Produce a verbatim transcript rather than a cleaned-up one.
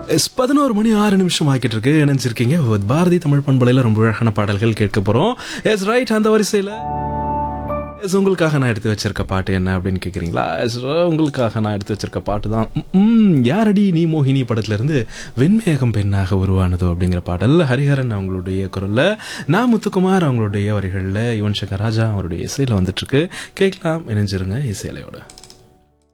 S பதினோரு மணி ஆறு நிமிஷம் ஆக்கிட்டு இருக்கு. நினைச்சிருக்கீங்க பாரதி தமிழ் பண்பலையில் ரொம்ப அழகான பாடல்கள் கேட்க போறோம். எஸ் ரைட், அந்த வரிசையில் எஸ் உங்களுக்காக நான் எடுத்து வச்சிருக்க பாட்டு என்ன அப்படின்னு கேட்குறீங்களா? எஸ் உங்களுக்காக நான் எடுத்து வச்சிருக்க பாட்டு தான் ம் யாரடி நீ மோகினி படத்துல இருந்து வெண்மேகம் பெண்ணாக உருவானதோ அப்படிங்கிற பாடல். ஹரிஹரன் அவங்களுடைய குரல்ல, நான் முத்துக்குமார் அவங்களுடைய வரிகளில், யுவன் சங்கர் ராஜா அவருடைய இசையில் வந்துட்டு இருக்கு. கேட்கலாம், இணைஞ்சிருங்க இசையிலையோட.